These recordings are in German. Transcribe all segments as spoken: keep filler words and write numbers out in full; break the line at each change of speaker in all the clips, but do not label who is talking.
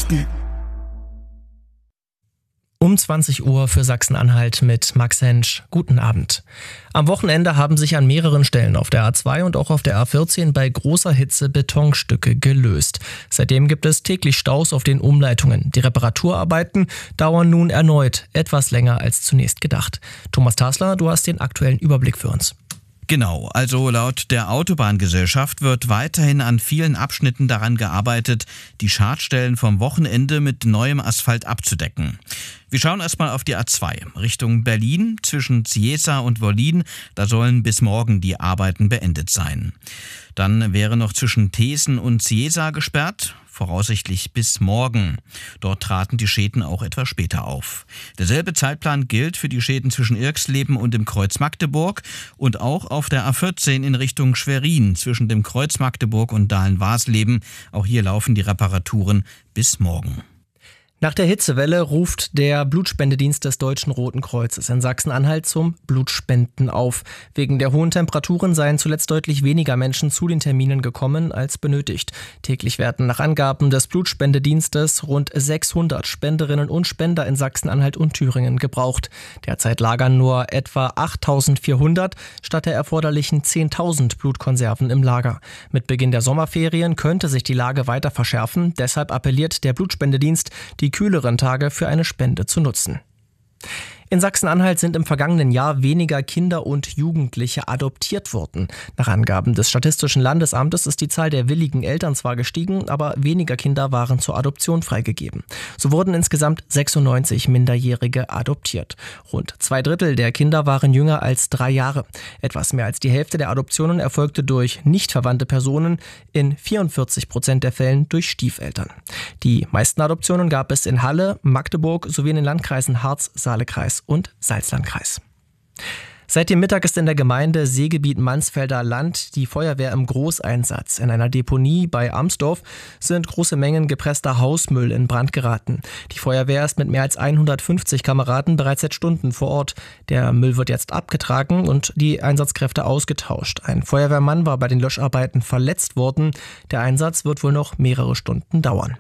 Nachrichten.
Um zwanzig Uhr für Sachsen-Anhalt mit Max Hensch. Guten Abend. Am Wochenende haben sich an mehreren Stellen auf der A zwei und auch auf der A vierzehn bei großer Hitze Betonstücke gelöst. Seitdem gibt es täglich Staus auf den Umleitungen. Die Reparaturarbeiten dauern nun erneut etwas länger als zunächst gedacht. Thomas Tasler, du hast den aktuellen Überblick für uns.
Genau, also laut der Autobahngesellschaft wird weiterhin an vielen Abschnitten daran gearbeitet, die Schadstellen vom Wochenende mit neuem Asphalt abzudecken. Wir schauen erstmal auf die A zwei Richtung Berlin zwischen Cieza und Wollin. Da sollen bis morgen die Arbeiten beendet sein. Dann wäre noch zwischen Thesen und Cieza gesperrt, voraussichtlich bis morgen. Dort traten die Schäden auch etwas später auf. Derselbe Zeitplan gilt für die Schäden zwischen Irxleben und dem Kreuz Magdeburg und auch auf der A vierzehn in Richtung Schwerin zwischen dem Kreuz Magdeburg und Dahlen-Waasleben. Auch hier laufen die Reparaturen bis morgen.
Nach der Hitzewelle ruft der Blutspendedienst des Deutschen Roten Kreuzes in Sachsen-Anhalt zum Blutspenden auf. Wegen der hohen Temperaturen seien zuletzt deutlich weniger Menschen zu den Terminen gekommen als benötigt. Täglich werden nach Angaben des Blutspendedienstes rund sechshundert Spenderinnen und Spender in Sachsen-Anhalt und Thüringen gebraucht. Derzeit lagern nur etwa achttausendvierhundert statt der erforderlichen zehntausend Blutkonserven im Lager. Mit Beginn der Sommerferien könnte sich die Lage weiter verschärfen. Deshalb appelliert der Blutspendedienst, die kühleren Tage für eine Spende zu nutzen. In Sachsen-Anhalt sind im vergangenen Jahr weniger Kinder und Jugendliche adoptiert worden. Nach Angaben des Statistischen Landesamtes ist die Zahl der willigen Eltern zwar gestiegen, aber weniger Kinder waren zur Adoption freigegeben. So wurden insgesamt sechsundneunzig Minderjährige adoptiert. Rund zwei Drittel der Kinder waren jünger als drei Jahre. Etwas mehr als die Hälfte der Adoptionen erfolgte durch nicht verwandte Personen, in vierundvierzig Prozent der Fällen durch Stiefeltern. Die meisten Adoptionen gab es in Halle, Magdeburg sowie in den Landkreisen Harz, Saalekreis und Salzlandkreis. Seit dem Mittag ist in der Gemeinde Seegebiet Mansfelder Land die Feuerwehr im Großeinsatz. In einer Deponie bei Amsdorf sind große Mengen gepresster Hausmüll in Brand geraten. Die Feuerwehr ist mit mehr als hundertfünfzig Kameraden bereits seit Stunden vor Ort. Der Müll wird jetzt abgetragen und die Einsatzkräfte ausgetauscht. Ein Feuerwehrmann war bei den Löscharbeiten verletzt worden. Der Einsatz wird wohl noch mehrere Stunden dauern.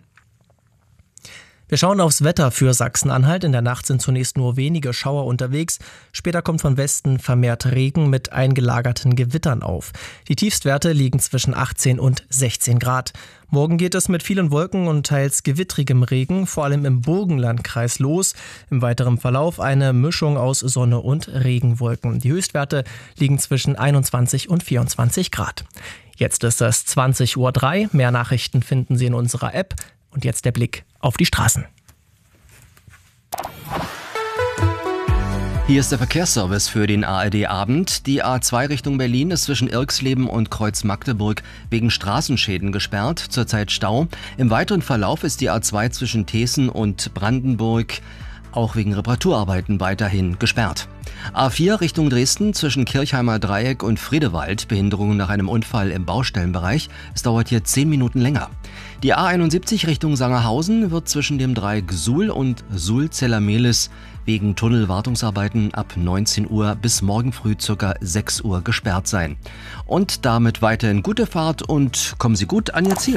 Wir schauen aufs Wetter für Sachsen-Anhalt. In der Nacht sind zunächst nur wenige Schauer unterwegs. Später kommt von Westen vermehrt Regen mit eingelagerten Gewittern auf. Die Tiefstwerte liegen zwischen achtzehn und sechzehn Grad. Morgen geht es mit vielen Wolken und teils gewittrigem Regen, vor allem im Burgenlandkreis, los. Im weiteren Verlauf eine Mischung aus Sonne und Regenwolken. Die Höchstwerte liegen zwischen einundzwanzig und vierundzwanzig Grad. Jetzt ist es zwanzig Uhr drei. Mehr Nachrichten finden Sie in unserer App. Und jetzt der Blick auf die Straßen.
Hier ist der Verkehrsservice für den A R D-Abend. Die A zwei Richtung Berlin ist zwischen Irxleben und Kreuz Magdeburg wegen Straßenschäden gesperrt, zurzeit Stau. Im weiteren Verlauf ist die A zwei zwischen Thesen und Brandenburg auch wegen Reparaturarbeiten weiterhin gesperrt. A vier Richtung Dresden zwischen Kirchheimer Dreieck und Friedewald, Behinderungen nach einem Unfall im Baustellenbereich. Es dauert hier zehn Minuten länger. Die A einundsiebzig Richtung Sangerhausen wird zwischen dem Dreieck Suhl und Suhl-Zellermehlis wegen Tunnelwartungsarbeiten ab neunzehn Uhr bis morgen früh ca. sechs Uhr gesperrt sein. Und damit weiterhin gute Fahrt und kommen Sie gut an Ihr Ziel.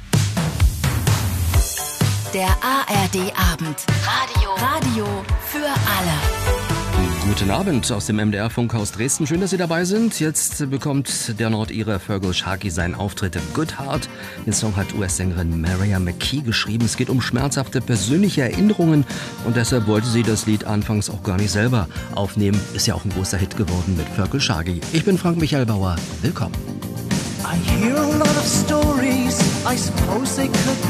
Der A R D-Abend. Radio. Radio für alle.
Guten Abend aus dem M D R-Funkhaus Dresden. Schön, dass Sie dabei sind. Jetzt bekommt der Nordire Fergal Sharkey seinen Auftritt im Good Heart. Den Song hat U S-Sängerin Mariah McKee geschrieben. Es geht um schmerzhafte persönliche Erinnerungen und deshalb wollte sie das Lied anfangs auch gar nicht selber aufnehmen. Ist ja auch ein großer Hit geworden mit Fergal Sharkey. Ich bin Frank Michael Bauer. Willkommen.
I hear a lot of stories. I suppose they could be